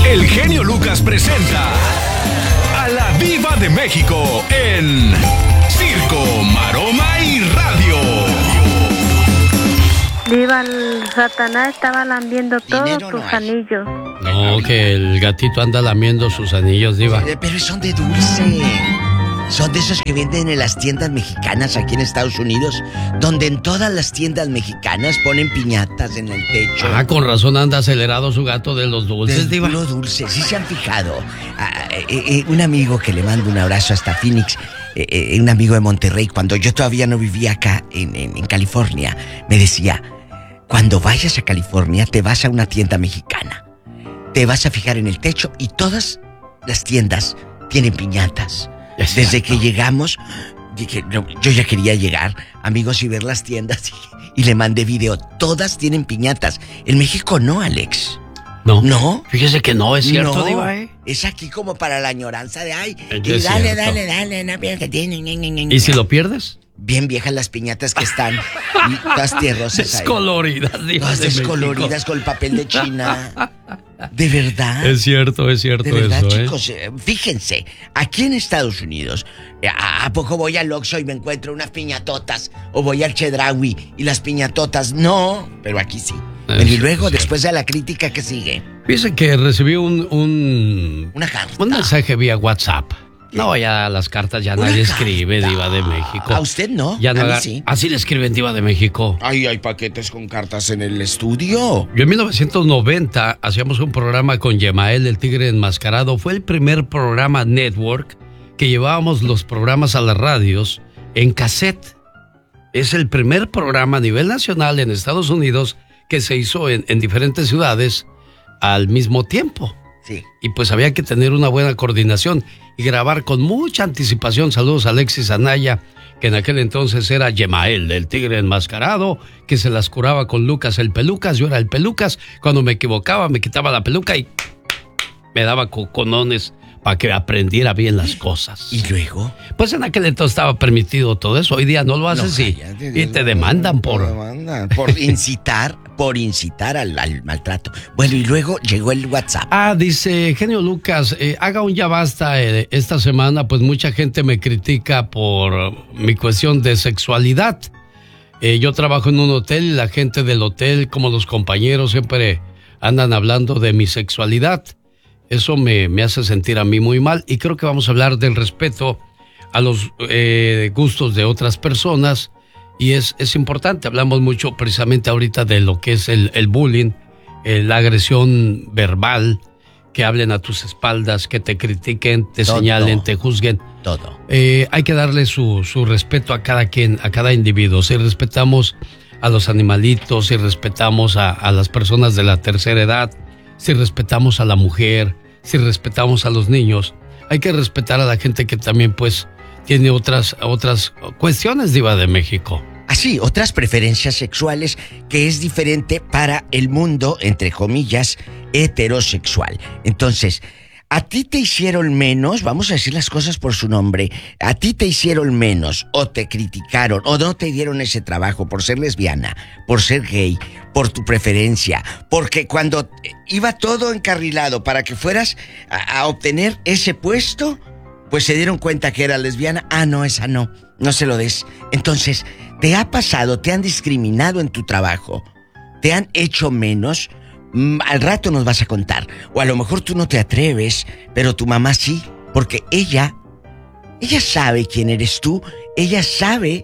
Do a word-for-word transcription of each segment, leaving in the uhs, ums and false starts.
El genio Lucas presenta a la Diva de México en Circo, Maroma y Radio. Diva, el Satanás estaba lambiendo todos sus no anillos. No, que el gatito anda lamiendo sus anillos, Diva. Pero son de dulce. Son de esos que venden en las tiendas mexicanas aquí en Estados Unidos, donde en todas las tiendas mexicanas ponen piñatas en el techo. Ah, con razón anda acelerado su gato de los dulces, Diva. De los dulces, ¿sí se han fijado? Ah, eh, eh, un amigo que le mando un abrazo hasta Phoenix, eh, eh, un amigo de Monterrey, cuando yo todavía no vivía acá en, en, en California, me decía, cuando vayas a California te vas a una tienda mexicana, te vas a fijar en el techo y todas las tiendas tienen piñatas. Desde que llegamos, dije, no, yo ya quería llegar, amigos, y ver las tiendas, y, y le mandé video. Todas tienen piñatas. En México no, Alex. No. ¿No? Fíjese que no, es cierto, no, Diva, ¿eh? Es aquí como para la añoranza de, ay, es y dale, cierto. dale, dale, no pierdas. ¿Y si lo pierdes? Bien viejas las piñatas que están, y todas tierrosas ahí. Descoloridas, Diva. Todas de descoloridas México. con el papel de China. De verdad. Es cierto, es cierto de verdad, eso, chicos, ¿eh? Fíjense, aquí en Estados Unidos, ¿a, ¿a poco voy al Oxxo y me encuentro unas piñatotas? ¿O voy al Chedraui y las piñatotas? No, pero aquí sí. Es y luego, cierto. después de la crítica, ¿qué sigue? Fíjese que recibí un... un Una carta. Un mensaje vía WhatsApp. No, ya las cartas ya nadie escribe, Diva de México. ¿A usted no? Ya no a mí haga- sí. Así le escriben, Diva de México. Ay, hay paquetes con cartas en el estudio. Yo en mil novecientos noventa hacíamos un programa con Yemael, el tigre enmascarado. Fue el primer programa network que llevábamos los programas a las radios en cassette. Es el primer programa a nivel nacional en Estados Unidos que se hizo en, en diferentes ciudades al mismo tiempo. Sí. Y pues había que tener una buena coordinación y grabar con mucha anticipación. Saludos a Alexis Anaya, que en aquel entonces era Yemael, el tigre enmascarado, que se las curaba con Lucas el Pelucas. Yo era el Pelucas. Cuando me equivocaba, me quitaba la peluca y me daba coconones para que aprendiera bien las cosas. ¿Y luego? Pues en aquel entonces estaba permitido todo eso. Hoy día no lo haces No, y, cállate, y te demandan por... Te demandan por incitar, por incitar al, al maltrato. Bueno, y luego llegó el WhatsApp. Ah, dice genio Lucas, eh, haga un ya basta eh, esta semana, pues mucha gente me critica por mi cuestión de sexualidad. Eh, yo trabajo en un hotel y la gente del hotel, como los compañeros, siempre andan hablando de mi sexualidad. Eso me, me hace sentir a mí muy mal y creo que vamos a hablar del respeto a los eh, gustos de otras personas y es, es importante. Hablamos mucho precisamente ahorita de lo que es el, el bullying, eh, la agresión verbal, que hablen a tus espaldas, que te critiquen, te Todo. señalen, te juzguen. Todo. Eh, hay que darle su, su respeto a cada quien, a cada individuo. Si respetamos a los animalitos, si respetamos a, a las personas de la tercera edad, si respetamos a la mujer, si respetamos a los niños, hay que respetar a la gente que también pues tiene otras, otras cuestiones, Diva de México. Así, otras preferencias sexuales que es diferente para el mundo, entre comillas, heterosexual. Entonces, a ti te hicieron menos, vamos a decir las cosas por su nombre, a ti te hicieron menos, o te criticaron, o no te dieron ese trabajo por ser lesbiana, por ser gay, por tu preferencia, porque cuando iba todo encarrilado para que fueras a, a obtener ese puesto, pues se dieron cuenta que era lesbiana. Ah, no, esa no, no se lo des. Entonces, ¿te ha pasado, te han discriminado en tu trabajo? ¿Te han hecho menos? Mm, al rato nos vas a contar. O a lo mejor tú no te atreves, pero tu mamá sí, porque ella, ella sabe quién eres tú, ella sabe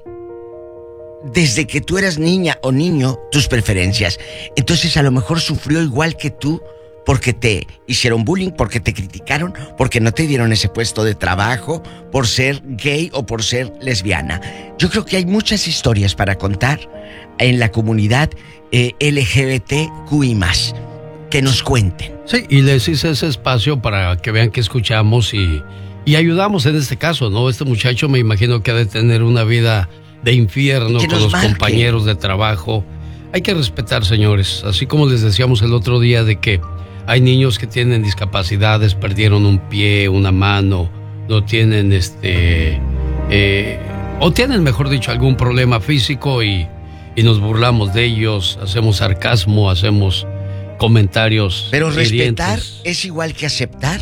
desde que tú eras niña o niño tus preferencias. Entonces a lo mejor sufrió igual que tú porque te hicieron bullying, porque te criticaron, porque no te dieron ese puesto de trabajo, por ser gay o por ser lesbiana. Yo creo que hay muchas historias para contar en la comunidad eh, L G B T Q I más, que nos cuenten. Sí, y les hice ese espacio para que vean que escuchamos y, y ayudamos en este caso, ¿no? Este muchacho me imagino que ha de tener una vida de infierno Que con nos los marque. compañeros de trabajo. Hay que respetar, señores, así como les decíamos el otro día de que hay niños que tienen discapacidades, perdieron un pie, una mano, no tienen este, eh, o tienen, mejor dicho, algún problema físico y, y nos burlamos de ellos, hacemos sarcasmo, hacemos comentarios. Pero respetar hirientes. es igual que aceptar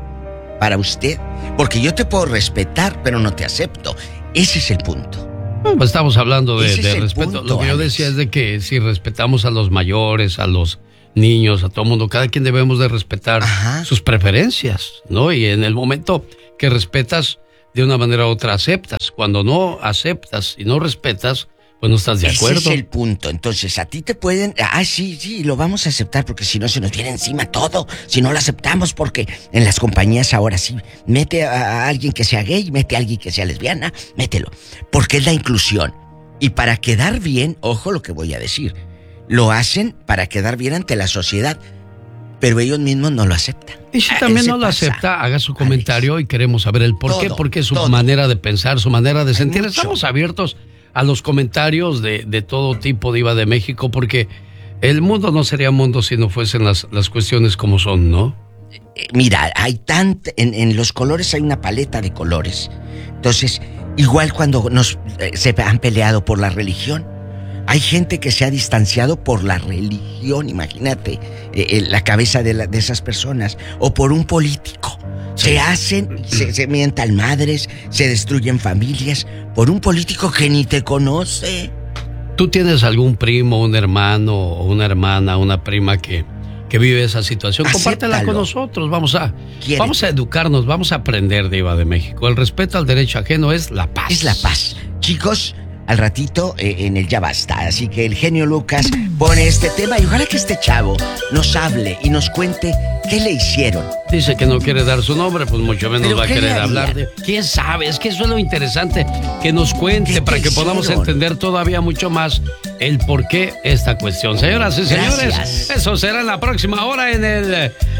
para usted. Porque yo te puedo respetar, pero no te acepto. Ese es el punto. Bueno, estamos hablando de, Ese de es el respeto. punto, Lo que yo Alex. decía es de que si respetamos a los mayores, a los niños, a todo mundo, cada quien debemos de respetar Ajá. sus preferencias, ¿no? Y en el momento que respetas, de una manera u otra aceptas. Cuando no aceptas y no respetas, pues no estás de acuerdo. Ese es el punto. Entonces, a ti te pueden... Ah, sí, sí, lo vamos a aceptar porque si no se nos viene encima todo. Si no lo aceptamos porque en las compañías ahora sí, mete a, a alguien que sea gay, mete a alguien que sea lesbiana, mételo. Porque es la inclusión. Y para quedar bien, ojo lo que voy a decir, lo hacen para quedar bien ante la sociedad, pero ellos mismos no lo aceptan. Y si Ah, también ese no lo pasa, acepta, haga su Alex. comentario y queremos saber el por qué, Todo, porque es su todo. manera de pensar, su manera de sentir. mucho. Estamos abiertos a los comentarios de, de todo tipo, Diva de México, porque el mundo no sería mundo si no fuesen las, las cuestiones como son, ¿no? Eh, Mira, hay tant... En, en los colores hay una paleta de colores. Entonces, igual cuando nos eh, se han peleado por la religión, hay gente que se ha distanciado por la religión, imagínate, eh, eh, la cabeza de, la, de esas personas, o por un político. Se hacen, se, se mientan madres, se destruyen familias por un político que ni te conoce. ¿Tú tienes algún primo, un hermano o una hermana, una prima que, que vive esa situación? Compártela Acéptalo. con nosotros, vamos a, Quiérete. vamos a educarnos, vamos a aprender, Diva de México. El respeto al derecho ajeno es la paz. Es la paz. Chicos, al ratito eh, en el Ya Basta. Así que el genio Lucas pone este tema y ojalá que este chavo nos hable y nos cuente qué le hicieron. Dice que no quiere dar su nombre, pues mucho menos ¿Pero va a qué le querer haría? hablar de... ¿Quién sabe? Es que eso es lo interesante, que nos cuente ¿Qué para te que podamos hicieron? entender todavía mucho más el por qué esta cuestión. Señoras y señores, Gracias. eso será en la próxima hora en el